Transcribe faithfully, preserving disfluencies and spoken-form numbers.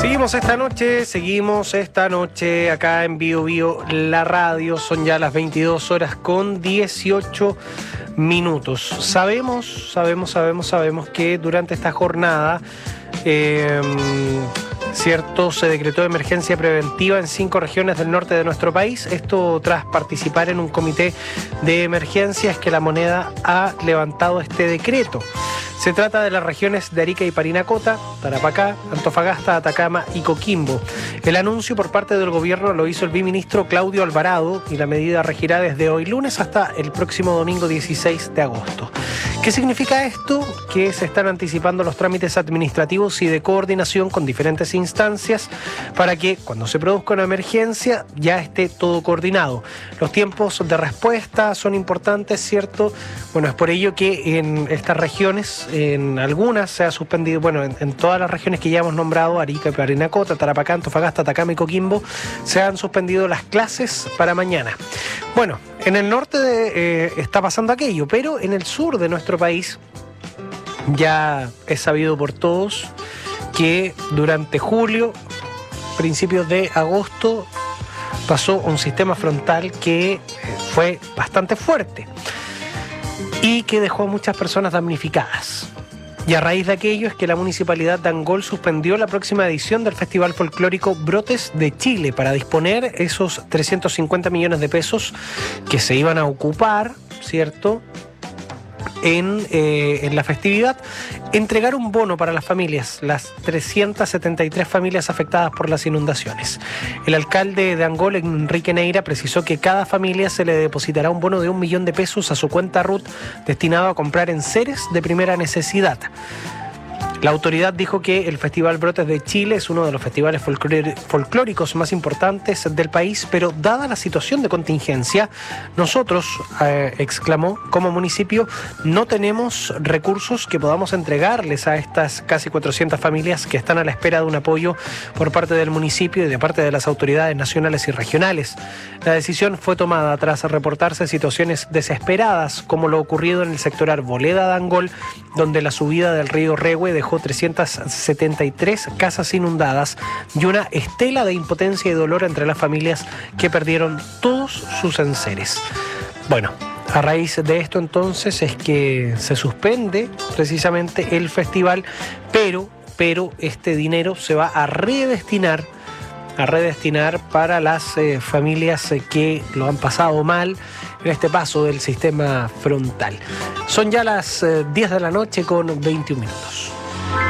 Seguimos esta noche, seguimos esta noche acá en Bio Bio La Radio. Son ya las veintidós horas con dieciocho minutos. Sabemos, sabemos, sabemos, sabemos que durante esta jornada, eh, cierto, se decretó emergencia preventiva en cinco regiones del norte de nuestro país. Esto tras participar en un comité de emergencias que la Moneda ha levantado este decreto. Se trata de las regiones de Arica y Parinacota, Tarapacá, Antofagasta, Atacama y Coquimbo. El anuncio por parte del gobierno lo hizo el viceministro Claudio Alvarado y la medida regirá desde hoy lunes hasta el próximo domingo dieciséis de agosto. ¿Qué significa esto? Que se están anticipando los trámites administrativos y de coordinación con diferentes instancias para que cuando se produzca una emergencia ya esté todo coordinado. Los tiempos de respuesta son importantes, ¿cierto? Bueno, es por ello que en estas regiones, en algunas se ha suspendido, bueno, en, en todas las regiones que ya hemos nombrado, Arica y Parinacota, Tarapacá, Antofagasta, Atacama y Coquimbo, se han suspendido las clases para mañana. Bueno, en el norte de, eh, está pasando aquello, pero en el sur de nuestro país ya es sabido por todos que durante julio, principios de agosto, pasó un sistema frontal que fue bastante fuerte y que dejó a muchas personas damnificadas. Y a raíz de aquello es que la Municipalidad de Angol suspendió la próxima edición del Festival Folclórico Brotes de Chile para disponer esos trescientos cincuenta millones de pesos que se iban a ocupar, ¿cierto?, En, eh, en la festividad, entregar un bono para las familias, las trescientas setenta y tres familias afectadas por las inundaciones. El alcalde de Angol, Enrique Neira, precisó que cada familia se le depositará un bono de un millón de pesos a su cuenta R U T destinado a comprar enseres de primera necesidad. La autoridad dijo que el Festival Brotes de Chile es uno de los festivales folclóricos más importantes del país, pero dada la situación de contingencia, nosotros, eh, exclamó, como municipio, no tenemos recursos que podamos entregarles a estas casi cuatrocientas familias que están a la espera de un apoyo por parte del municipio y de parte de las autoridades nacionales y regionales. La decisión fue tomada tras reportarse situaciones desesperadas, como lo ocurrido en el sector Arboleda de Angol, donde la subida del río Rehue dejó trescientas setenta y tres casas inundadas y una estela de impotencia y dolor entre las familias que perdieron todos sus enseres. Bueno, a raíz de esto entonces es que se suspende precisamente el festival, pero, pero este dinero se va a redestinar a redestinar para las eh, familias eh, que lo han pasado mal en este paso del sistema frontal. Son ya las eh, diez de la noche con veintiún minutos.